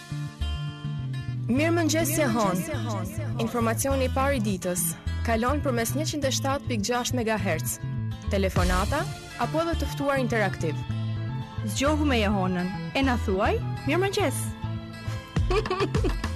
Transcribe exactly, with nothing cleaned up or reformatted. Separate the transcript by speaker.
Speaker 1: Mirëmëngjes Jehon. Informacioni i parë i ditës. Kalon përmes njëqind e shtatë pikë gjashtë megahertz. Telefonata apo edhe të ftuar interaktiv.
Speaker 2: Zgjohu me Jehonën. E na thuaj, mirëmëngjes.